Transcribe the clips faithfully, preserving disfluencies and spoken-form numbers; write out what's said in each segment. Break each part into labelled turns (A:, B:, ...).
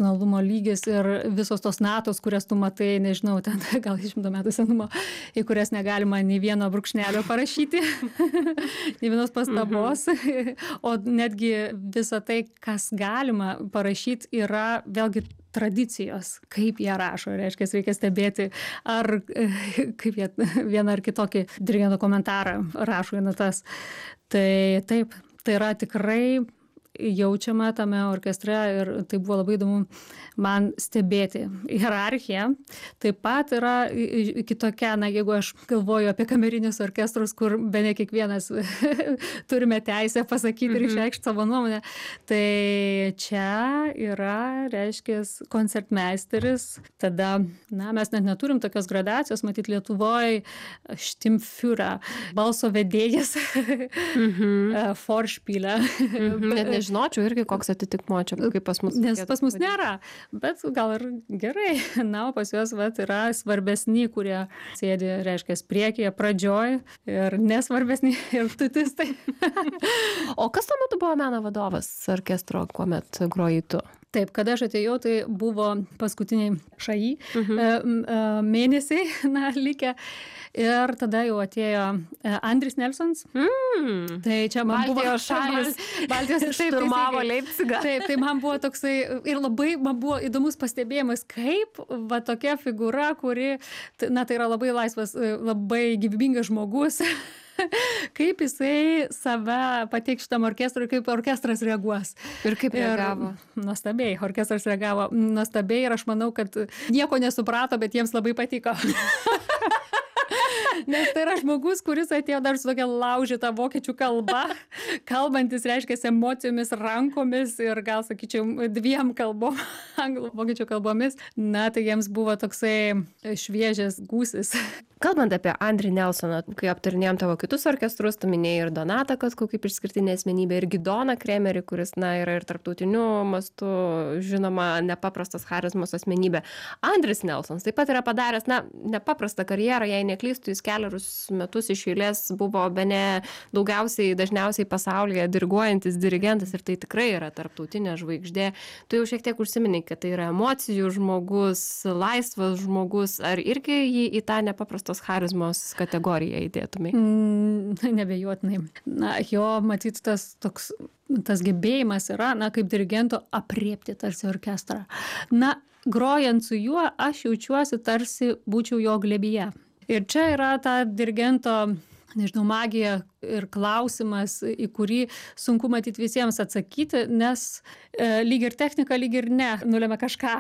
A: profesionalumo lygis ir visos tos natos, kurias tu matai, nežinau, ten gal šimto metų senumo, į kurias negalima nei vieno brūkšnelio parašyti, nei vienos pastabos, o netgi visa tai, kas galima parašyti, yra vėlgi tradicijos, kaip jie rašo. Reiškia, reikia stebėti, ar kaip jie vieną ar kitokį dirigento komentarą rašo į natas. Tai taip, tai yra tikrai jaučiama tame orkestre ir tai buvo labai įdomu man stebėti. Hierarchija taip pat yra kitokia, na, jeigu aš galvoju apie kamerinius orkestrus, kur bene kiekvienas turime teisę pasakyti ir išreikšti savo nuomonę, tai čia yra, reiškia, koncertmeisteris. Tada, na, mes net neturim tokios gradacijos, matyt, Lietuvoje Stimmführer, balso vedėjas,
B: Mhm.
A: Vorspieler.
B: Mhm. Net nežinočiau irgi, koks atitikmuo čia, kaip pas mus.
A: Nes
B: reikėtų
A: pas mus
B: vadinti.
A: nėra, bet gal ir gerai. Na, o pas juos vat, yra svarbesni, kurie sėdi, reiškia, priekyje, pradžioj ir nesvarbesni ir tutistai.
B: O kas tuo metu buvo meno vadovas orkestro, kuomet groji tu?
A: Taip, kada aš atėjau, tai buvo paskutiniai šai
B: Mhm.
A: e, m, e, mėnesiai, na, likę. Ir tada jau atėjo e, Andris Nelsons.
B: Mm.
A: Tai čia man buvo
B: Baltijos šalys
A: Baltijos taip,
B: šturmavo
A: teisingai.
B: Leipzigą.
A: Taip, tai man buvo toksai ir labai man buvo įdomus pastebėjimas, kaip va tokia figūra, kuri, t- na, tai yra labai laisvas, e, labai gyvybingas žmogus, kaip jisai save pateiks šitam orkestrui, kaip orkestras reaguos.
B: Ir kaip
A: Ir
B: reagavo?
A: nuostabiai, orkestras reagavo nuostabiai ir aš manau, kad nieko nesuprato, bet jiems labai patiko. Nes tai yra žmogus, kuris atėjo dar su tokia laužyta vokiečių kalba, kalbantis, reiškia, emocijomis, rankomis ir gal, sakyčiau, dviem kalbom, anglų, vokiečių kalbomis. Na, tai jiems buvo toksai šviežias gūsis.
B: Kalbant apie Andrį Nelsoną, kai aptarinėjom tavo kitus orkestrus, tu minėjai ir Donatą Katkų kaip išskirtinė asmenybė, ir Gidoną Kremerį, kuris, na, yra ir tarptautiniu mastu žinoma nepaprastas charizmos asmenybė. Andris Nelsons taip pat yra padaręs, na, nepaprastą karjerą, jei neklystu, jis keliarius metus iš eilės buvo bene daugiausiai, dažniausiai pasaulyje diriguojantis dirigentas ir tai tikrai yra tarptautinė žvaigždė. Tu jau šiek tiek užsiminei, kad tai yra emocijų žmogus, laisvas žmogus, ar irgi jį į tą nepaprastos charizmos kategoriją įdėtumai?
A: Mm, nebejotinai. Na, jo, matyt, tas toks, tas gebėjimas yra, na, kaip dirigento apriepti tarsi orkestrą. Na, grojant su juo, aš jaučiuosi tarsi būčiau jo glėbyje. Ir čia yra ta dirigento, nežinau, magija ir klausimas, į kurį sunku matyti visiems atsakyti, nes e, lyg ir technika, lyg ir ne, nulėmė kažką.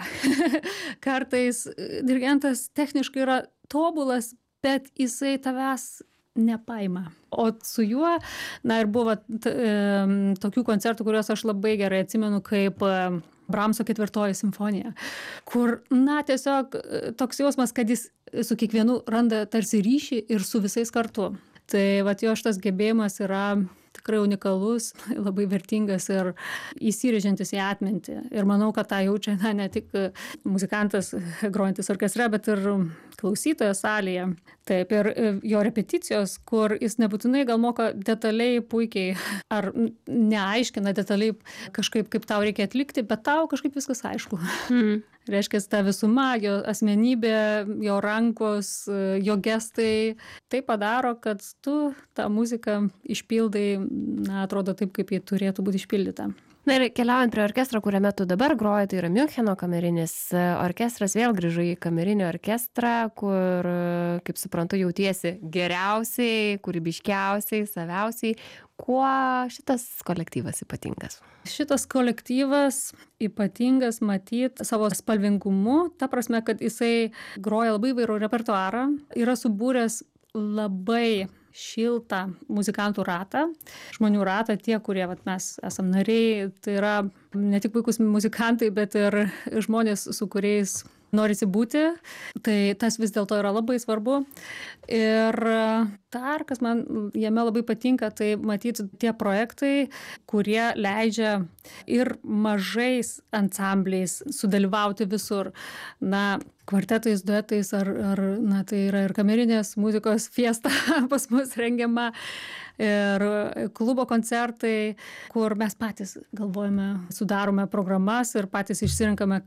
A: Kartais dirigentas techniškai yra tobulas, bet jisai tavęs nepaima. O su juo, na ir buvo t, e, tokių koncertų, kuriuos aš labai gerai atsimenu, kaip e, Bramso ketvirtoji simfonija, kur, na, tiesiog e, toks jausmas, kad jis su kiekvienu randa tarsi ryšį ir su visais kartu. Tai vat jo šitas gebėjimas yra tikrai unikalus, labai vertingas ir įsirėžiantis į atmintį. Ir manau, kad tą jaučia, na, ne tik muzikantas grojantis orkestre, bet ir klausytojas salėje. Taip, ir jo repeticijos, kur jis nebūtinai gal moka detaliai puikiai, ar neaiškina detaliai kažkaip, kaip tau reikia atlikti, bet tau kažkaip viskas aišku.
B: Mm.
A: Reiškia, ta visuma, jo asmenybė, jo rankos, jo gestai, tai padaro, kad tu tą muziką išpildai, na, atrodo taip, kaip ji turėtų būti išpildyta.
B: Na ir keliaujant prie orkestro, kuriame tu dabar groji, tai yra Miuncheno kamerinis orkestras, vėl grįžai į kamerinį orkestrą, kur, kaip suprantu, jautiesi geriausiai, kūrybiškiausiai, saviausiai. Kuo šitas kolektyvas ypatingas?
A: Šitas kolektyvas ypatingas matyt savo spalvingumu, ta prasme, kad jisai groja labai įvairų repertuarą, yra subūręs labai šiltą muzikantų ratą, žmonių ratą, tie, kurie vat, mes esam nariai, tai yra ne tik puikus muzikantai, bet ir žmonės, su kuriais norisi būti, tai tas vis dėlto yra labai svarbu. Ir dar, kas man jame labai patinka, tai matyti tie projektai, kurie leidžia ir mažais ansambliais sudalyvauti visur. Na, kvartetais, duetais, ar, ar na, tai yra ir kamerinės muzikos fiesta pas mus rengiama, ir klubo koncertai, kur mes patys galvojame, sudarome programas ir patys išsirinkame,